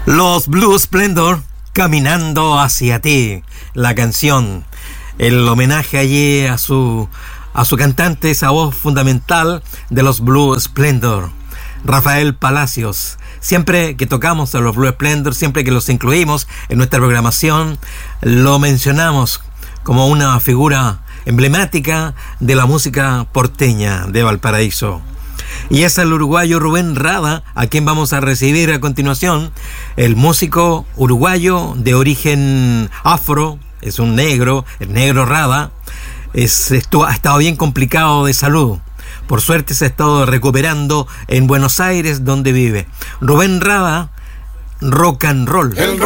Los Blue Splendor, Caminando hacia ti, la canción, el homenaje allí a su cantante, esa voz fundamental de los Blue Splendor, Rafael Palacios. Siempre que tocamos a los Blue Splendor, siempre que los incluimos en nuestra programación, lo mencionamos como una figura emblemática de la música porteña de Valparaíso. Y es el uruguayo Rubén Rada, a quien vamos a recibir a continuación. El músico uruguayo de origen afro, es un negro, el negro Rada. Ha estado bien complicado de salud. Por suerte se ha estado recuperando en Buenos Aires, donde vive. Rubén Rada, rock and roll. El